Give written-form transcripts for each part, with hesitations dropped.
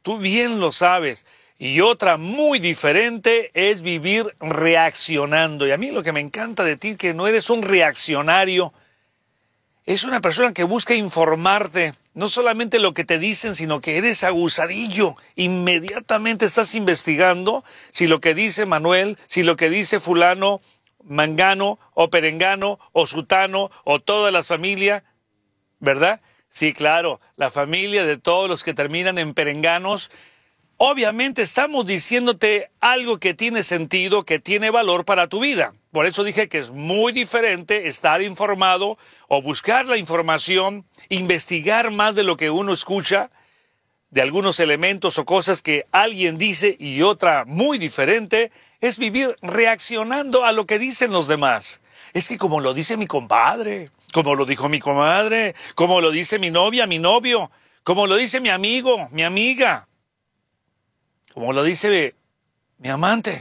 tú bien lo sabes. Y otra muy diferente es vivir reaccionando. Y a mí lo que me encanta de ti es que no eres un reaccionario. Es una persona que busca informarte, no solamente lo que te dicen, sino que eres agusadillo. Inmediatamente estás investigando si lo que dice Manuel, si lo que dice fulano, mangano o perengano o sutano o toda la familia, ¿verdad? Sí, claro, la familia de todos los que terminan en perenganos. Obviamente estamos diciéndote algo que tiene sentido, que tiene valor para tu vida. Por eso dije que es muy diferente estar informado o buscar la información, investigar más de lo que uno escucha, de algunos elementos o cosas que alguien dice, y otra muy diferente es vivir reaccionando a lo que dicen los demás. Es que como lo dice mi compadre, como lo dijo mi comadre, como lo dice mi novia, mi novio, como lo dice mi amigo, mi amiga, como lo dice mi amante.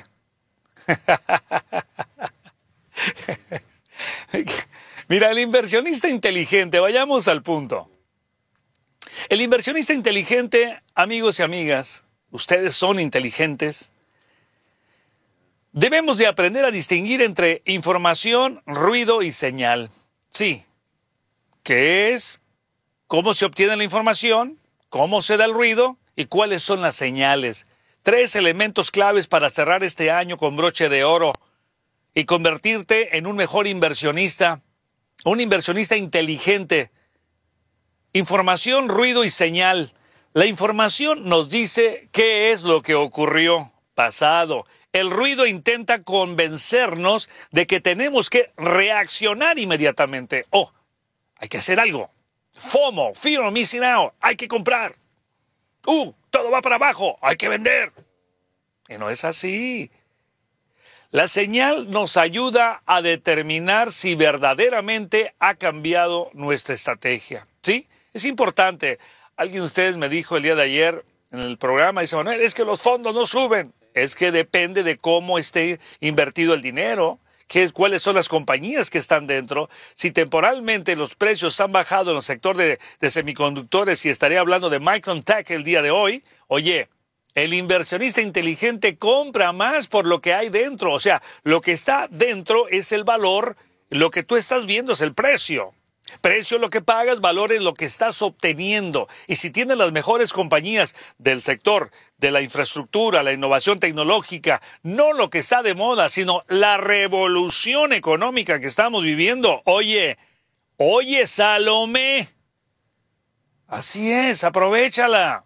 Mira, el inversionista inteligente, vayamos al punto. El inversionista inteligente, amigos y amigas, ustedes son inteligentes. Debemos de aprender a distinguir entre información, ruido y señal. Sí, ¿qué es? ¿Cómo se obtiene la información? ¿Cómo se da el ruido? ¿Y cuáles son las señales? 3 elementos claves para cerrar este año con broche de oro y convertirte en un mejor inversionista, un inversionista inteligente. Información, ruido y señal. La información nos dice qué es lo que ocurrió, pasado. El ruido intenta convencernos de que tenemos que reaccionar inmediatamente. Oh, hay que hacer algo. FOMO, Fear of Missing Out, hay que comprar. Todo va para abajo, hay que vender. Y no es así. La señal nos ayuda a determinar si verdaderamente ha cambiado nuestra estrategia. ¿Sí? Es importante. Alguien de ustedes me dijo el día de ayer en el programa, dice, Manuel, es que los fondos no suben. Es que depende de cómo esté invertido el dinero, cuáles son las compañías que están dentro. Si temporalmente los precios han bajado en el sector de semiconductores, y estaré hablando de Micron Tech el día de hoy, oye, el inversionista inteligente compra más por lo que hay dentro. O sea, lo que está dentro es el valor, lo que tú estás viendo es el precio. Precio es lo que pagas, valor es lo que estás obteniendo. Y si tienes las mejores compañías del sector, de la infraestructura, la innovación tecnológica, no lo que está de moda, sino la revolución económica que estamos viviendo. Oye, Salomé, así es, aprovéchala.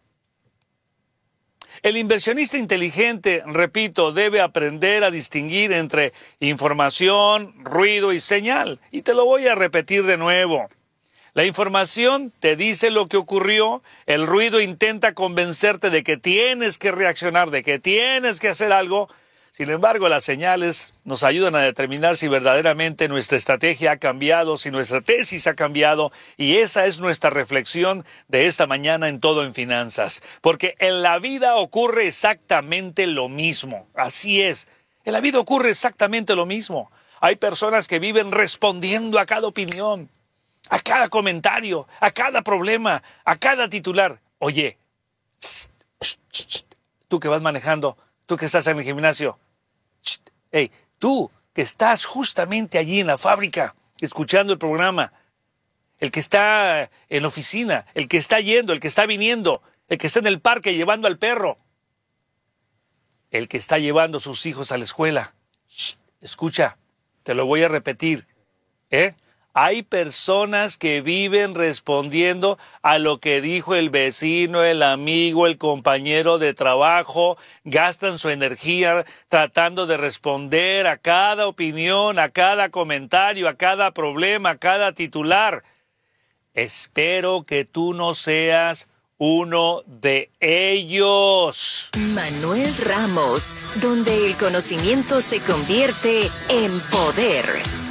El inversionista inteligente, repito, debe aprender a distinguir entre información, ruido y señal. Y te lo voy a repetir de nuevo. La información te dice lo que ocurrió, el ruido intenta convencerte de que tienes que reaccionar, de que tienes que hacer algo. Sin embargo, las señales nos ayudan a determinar si verdaderamente nuestra estrategia ha cambiado, si nuestra tesis ha cambiado, y esa es nuestra reflexión de esta mañana en Todo en Finanzas. Porque en la vida ocurre exactamente lo mismo. Así es. En la vida ocurre exactamente lo mismo. Hay personas que viven respondiendo a cada opinión, a cada comentario, a cada problema, a cada titular. Oye, tú que vas manejando, tú que estás en el gimnasio, hey, tú que estás justamente allí en la fábrica escuchando el programa, el que está en la oficina, el que está yendo, el que está viniendo, el que está en el parque llevando al perro, el que está llevando a sus hijos a la escuela. Escucha, te lo voy a repetir, Hay personas que viven respondiendo a lo que dijo el vecino, el amigo, el compañero de trabajo. Gastan su energía tratando de responder a cada opinión, a cada comentario, a cada problema, a cada titular. Espero que tú no seas uno de ellos. Manuel Ramos, donde el conocimiento se convierte en poder.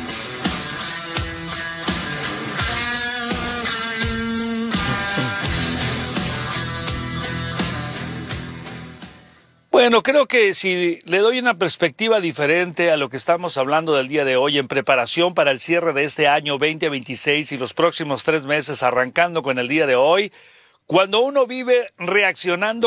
Bueno, creo que si le doy una perspectiva diferente a lo que estamos hablando del día de hoy en preparación para el cierre de este año 2026 y los próximos 3 meses arrancando con el día de hoy, cuando uno vive reaccionando